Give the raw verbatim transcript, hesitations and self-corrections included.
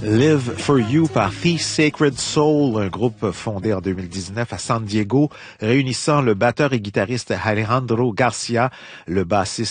Live for You par The Sacred Soul, un groupe fondé en deux mille dix-neuf à San Diego, réunissant le batteur et guitariste Alejandro Garcia, le bassiste